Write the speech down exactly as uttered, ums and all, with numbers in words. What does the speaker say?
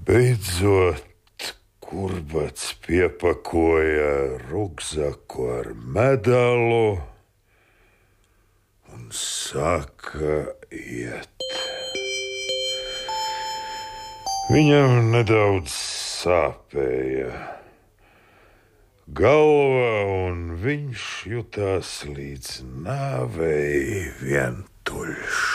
Beidzot, kurbats piepakoja ruksaku ar medalu un sāka iet. Viņam nedaudz sāpēja galva, un viņš jutās līdz nāvei vientuļš.